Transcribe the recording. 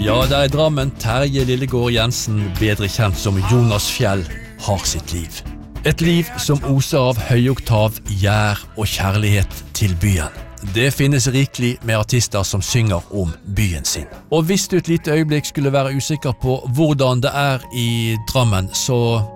Ja, der I Drammen Terje Lillegård Jensen, bedre kjent som Jonas Fjell, har sitt liv. Et liv som oser av høyoktav, gjær og kjærlighet til byen. Det finnes rikelig med artister som synger om byen sin. Og hvis du et lite øyeblikk skulle være usikker på hvordan det I Drammen, så